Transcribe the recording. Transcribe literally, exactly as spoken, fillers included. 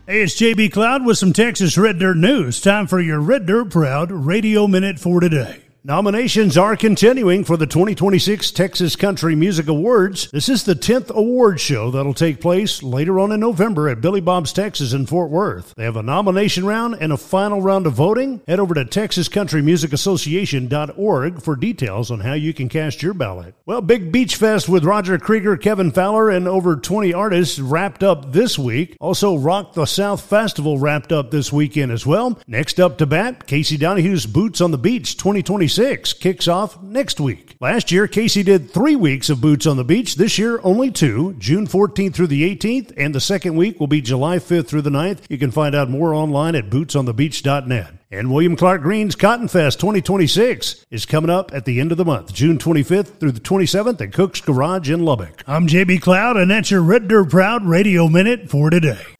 Hey, it's J B Cloud with some Texas Red Dirt news. Time for your Red Dirt Proud Radio Minute for today. Nominations are continuing for the twenty twenty-six Texas Country Music Awards. This is the tenth award show that'll take place later on in November at Billy Bob's Texas in Fort Worth. They have a nomination round and a final round of voting. Head over to texas country music association dot org for details on how you can cast your ballot. Well, Big Beach Fest with Roger Krieger, Kevin Fowler, and over twenty artists wrapped up this week. Also, Rock the South Festival wrapped up this weekend as well. Next up to bat, Casey Donahue's Boots on the Beach twenty twenty-six kicks off next week. Last year, Casey did three weeks of Boots on the Beach. This year, only two, June fourteenth through the eighteenth, and the second week will be July fifth through the ninth. You can find out more online at boots on the beach dot net. And William Clark Green's Cotton Fest twenty twenty-six is coming up at the end of the month, June twenty-fifth through the twenty-seventh at Cook's Garage in Lubbock. I'm J B Cloud, and that's your Red Dirt Proud Radio Minute for today.